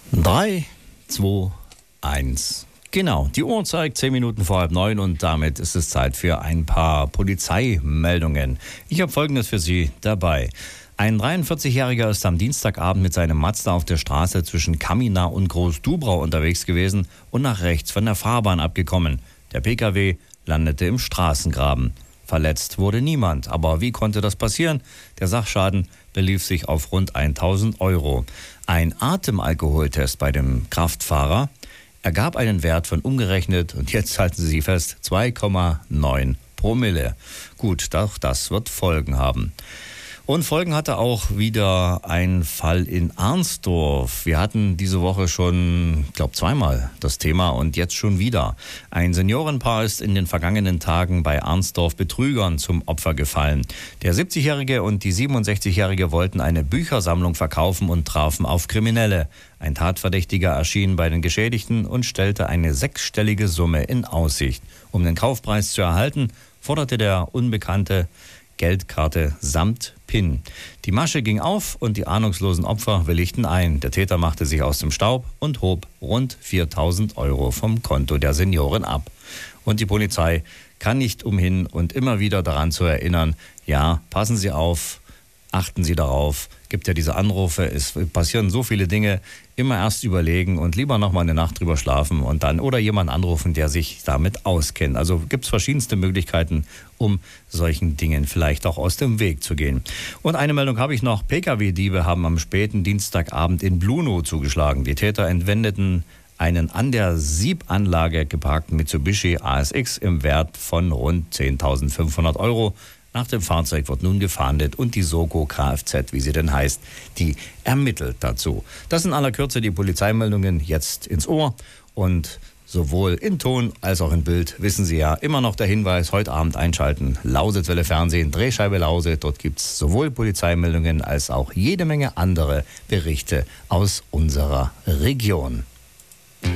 3, 2, 1. Genau, die Uhr zeigt 10 Minuten vor 8:30 und damit ist es Zeit für ein paar Polizeimeldungen. Ich habe Folgendes für Sie dabei. Ein 43-Jähriger ist am Dienstagabend mit seinem Mazda auf der Straße zwischen Kamina und Groß-Dubrau unterwegs gewesen und nach rechts von der Fahrbahn abgekommen. Der Pkw landete im Straßengraben. Verletzt wurde niemand. Aber wie konnte das passieren? Der Sachschaden belief sich auf rund 1.000 Euro. Ein Atemalkoholtest bei dem Kraftfahrer ergab einen Wert von umgerechnet, und jetzt halten Sie sich fest, 2,9 Promille. Gut, auch das wird Folgen haben. Und Folgen hatte auch wieder ein Fall in Arnsdorf. Wir hatten diese Woche schon, ich glaube, zweimal das Thema und jetzt schon wieder. Ein Seniorenpaar ist in den vergangenen Tagen bei Arnsdorf Betrügern zum Opfer gefallen. Der 70-Jährige und die 67-Jährige wollten eine Büchersammlung verkaufen und trafen auf Kriminelle. Ein Tatverdächtiger erschien bei den Geschädigten und stellte eine 6-stellige Summe in Aussicht. Um den Kaufpreis zu erhalten, forderte der Unbekannte Geldkarte samt PIN. Die Masche ging auf und die ahnungslosen Opfer willigten ein. Der Täter machte sich aus dem Staub und hob rund 4.000 Euro vom Konto der Senioren ab. Und die Polizei kann nicht umhin und immer wieder daran zu erinnern, ja, passen Sie auf, achten Sie darauf, gibt ja diese Anrufe, es passieren so viele Dinge, immer erst überlegen und lieber nochmal eine Nacht drüber schlafen und dann oder jemanden anrufen, der sich damit auskennt. Also gibt es verschiedenste Möglichkeiten, um solchen Dingen vielleicht auch aus dem Weg zu gehen. Und eine Meldung habe ich noch. Pkw-Diebe haben am späten Dienstagabend in Blunow zugeschlagen. Die Täter entwendeten einen an der Siebanlage geparkten Mitsubishi ASX im Wert von rund 10.500 Euro. Nach dem Fahrzeug wird nun gefahndet und die Soko Kfz, wie sie denn heißt, die ermittelt dazu. Das in aller Kürze die Polizeimeldungen jetzt ins Ohr und sowohl in Ton als auch in Bild wissen Sie ja immer noch der Hinweis, heute Abend einschalten, Lausitzwelle Fernsehen, Drehscheibe Lausitz, dort gibt es sowohl Polizeimeldungen als auch jede Menge andere Berichte aus unserer Region.